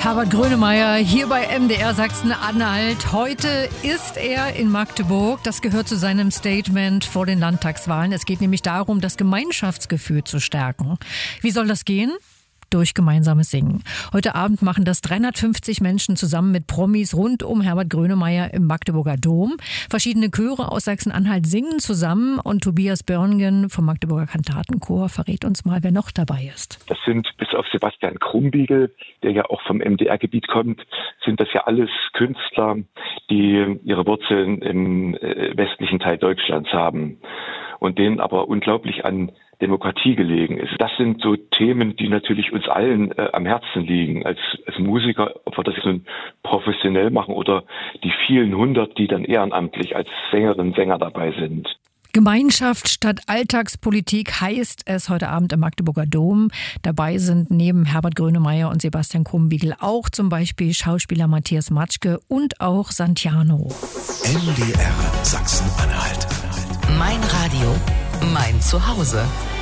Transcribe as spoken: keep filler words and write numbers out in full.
Herbert Grönemeyer hier bei M D R Sachsen-Anhalt. Heute ist er in Magdeburg. Das gehört zu seinem Statement vor den Landtagswahlen. Es geht nämlich darum, das Gemeinschaftsgefühl zu stärken. Wie soll das gehen? Durch gemeinsames Singen. Heute Abend machen das dreihundertfünfzig Menschen zusammen mit Promis rund um Herbert Grönemeyer im Magdeburger Dom. Verschiedene Chöre aus Sachsen-Anhalt singen zusammen und Tobias Börngen vom Magdeburger Kantatenchor verrät uns mal, wer noch dabei ist. Das sind bis auf Sebastian Krumbiegel, der ja auch vom M D R-Gebiet kommt, sind das ja alles Künstler, die ihre Wurzeln im westlichen Teil Deutschlands haben und denen aber unglaublich an Demokratie gelegen ist. Das sind so Themen, die natürlich uns allen äh, am Herzen liegen, als, als Musiker, ob wir das nun professionell machen oder die vielen hundert, die dann ehrenamtlich als Sängerinnen und Sänger dabei sind. Gemeinschaft statt Alltagspolitik heißt es heute Abend im Magdeburger Dom. Dabei sind neben Herbert Grönemeyer und Sebastian Krumbiegel auch zum Beispiel Schauspieler Matthias Matschke und auch Santiano. M D R Sachsen-Anhalt. Mein Radio, mein Zuhause.